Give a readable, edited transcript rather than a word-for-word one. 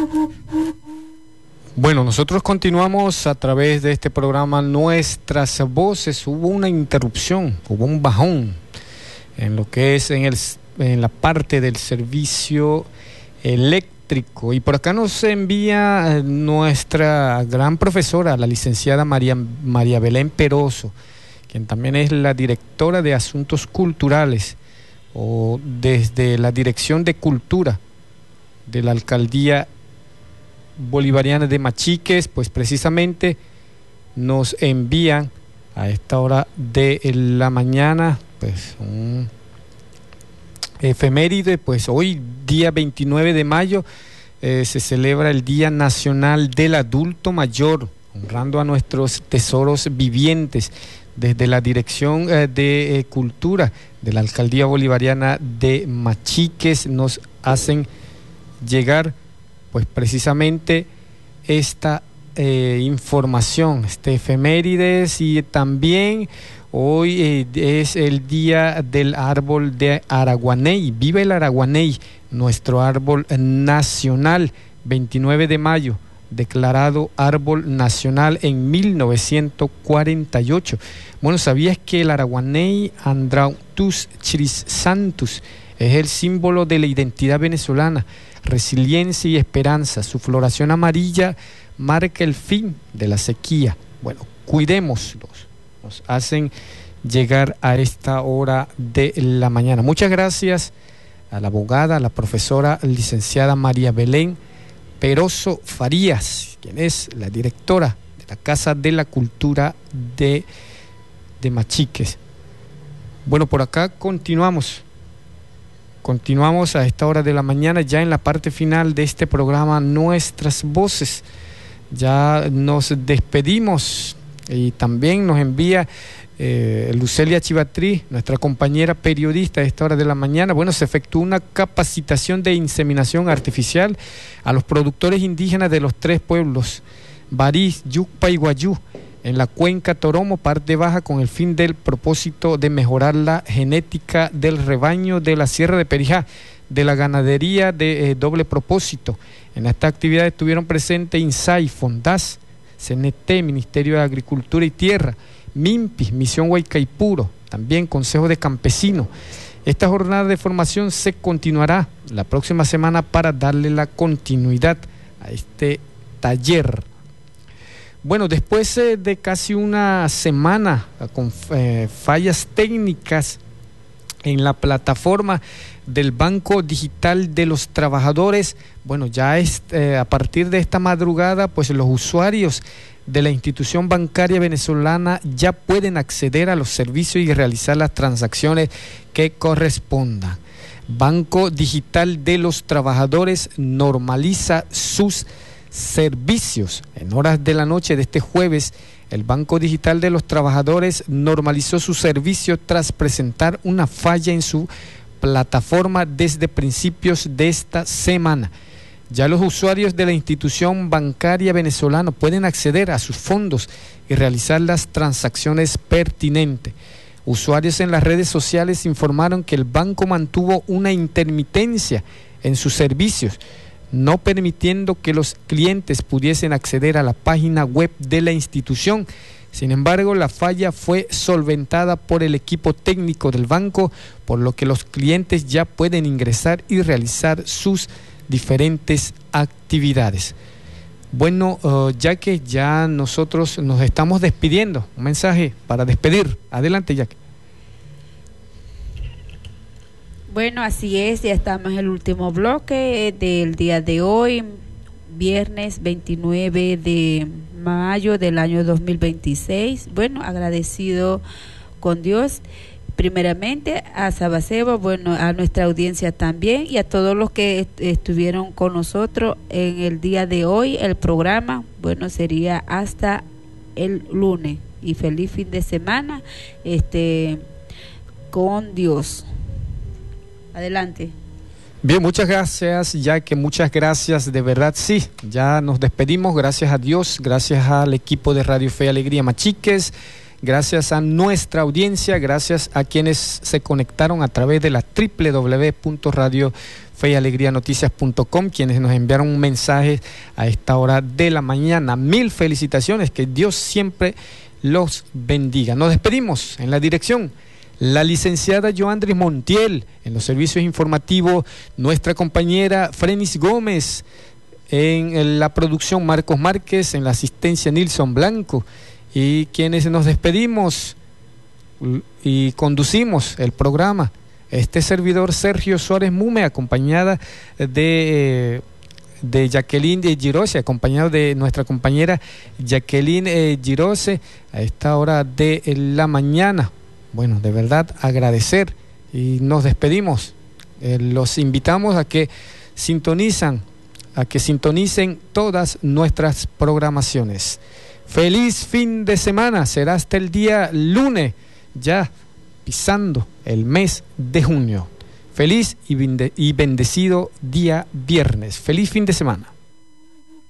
Bueno, nosotros continuamos a través de este programa Nuestras Voces. Hubo una interrupción, hubo un bajón en lo que es en la parte del servicio eléctrico. Y por acá nos envía nuestra gran profesora, la licenciada María Belén Peroso, quien también es la directora de Asuntos Culturales o desde la Dirección de Cultura de la Alcaldía Bolivariana de Machiques, pues precisamente nos envían a esta hora de la mañana pues un efeméride. Pues hoy, día 29 de mayo, se celebra el Día Nacional del Adulto Mayor, honrando a nuestros tesoros vivientes. Desde la Dirección de Cultura de la Alcaldía Bolivariana de Machiques nos hacen llegar pues precisamente esta información, efemérides. Y también hoy es el día del árbol de Araguaney. Viva el Araguaney, nuestro árbol nacional, 29 de mayo, declarado árbol nacional en 1948. Bueno, ¿sabías que el Araguaney Andrautus chrysanthus es el símbolo de la identidad venezolana, resiliencia y esperanza? Su floración amarilla marca el fin de la sequía. Bueno, cuidémoslos. Nos hacen llegar a esta hora de la mañana. Muchas gracias a la abogada, a la profesora licenciada María Belén Peroso Farías, quien es la directora de la Casa de la Cultura de Machiques. Bueno, por acá continuamos a esta hora de la mañana, ya en la parte final de este programa Nuestras Voces. Ya nos despedimos y también nos envía Lucelia Chivatrí, nuestra compañera periodista a esta hora de la mañana. Bueno, se efectuó una capacitación de inseminación artificial a los productores indígenas de los 3 pueblos, Barí, Yucpa y Guayú, en la cuenca Toromo, parte baja, con el fin del propósito de mejorar la genética del rebaño de la Sierra de Perijá, de la ganadería de doble propósito. En esta actividad estuvieron presentes INSAI, FONDAS, CNT, Ministerio de Agricultura y Tierra, MIMPI, Misión Huaycaipuro, también Consejo de Campesinos. Esta jornada de formación se continuará la próxima semana para darle la continuidad a este taller. Bueno, después de casi una semana con fallas técnicas en la plataforma del Banco Digital de los Trabajadores, bueno, ya a partir de esta madrugada, pues los usuarios de la institución bancaria venezolana ya pueden acceder a los servicios y realizar las transacciones que correspondan. Banco Digital de los Trabajadores normaliza sus servicios. En horas de la noche de este jueves, el Banco Digital de los Trabajadores normalizó su servicio tras presentar una falla en su plataforma desde principios de esta semana. Ya los usuarios de la institución bancaria venezolana pueden acceder a sus fondos y realizar las transacciones pertinentes. Usuarios en las redes sociales informaron que el banco mantuvo una intermitencia en sus servicios, no permitiendo que los clientes pudiesen acceder a la página web de la institución. Sin embargo, la falla fue solventada por el equipo técnico del banco, por lo que los clientes ya pueden ingresar y realizar sus diferentes actividades. Bueno, ya que ya nosotros nos estamos despidiendo, un mensaje para despedir. Adelante, Jack. Bueno, así es, ya estamos en el último bloque del día de hoy, viernes 29 de mayo del año 2026. Bueno, agradecido con Dios, primeramente a Sabacebo, bueno, a nuestra audiencia también y a todos los que estuvieron con nosotros en el día de hoy. El programa, bueno, sería hasta el lunes y feliz fin de semana con Dios. Adelante. Bien, muchas gracias, Jack, muchas gracias, de verdad, sí, ya nos despedimos, gracias a Dios, gracias al equipo de Radio Fe y Alegría Machiques, gracias a nuestra audiencia, gracias a quienes se conectaron a través de la www.radiofealegría.com feyalegrianoticias.com, quienes nos enviaron un mensaje a esta hora de la mañana. Mil felicitaciones, que Dios siempre los bendiga. Nos despedimos. En la dirección, la licenciada Joandris Montiel; en los servicios informativos, nuestra compañera Frenis Gómez; en la producción, Marcos Márquez; en la asistencia, Nilson Blanco; y quienes nos despedimos y conducimos el programa, este servidor Sergio Suárez Mume, acompañada de Jacqueline Girose, acompañado de nuestra compañera Jacqueline Girose a esta hora de la mañana. Bueno, de verdad agradecer, y nos despedimos. Los invitamos a que sintonicen todas nuestras programaciones. Feliz fin de semana. Será hasta el día lunes, ya pisando el mes de junio. Feliz y bendecido día viernes. Feliz fin de semana.